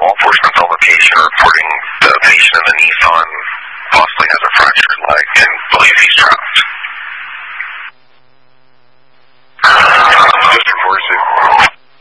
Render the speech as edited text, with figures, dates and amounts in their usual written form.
law enforcement's on location reporting the patient in the Nissan possibly has a fractured leg and believes he's trapped.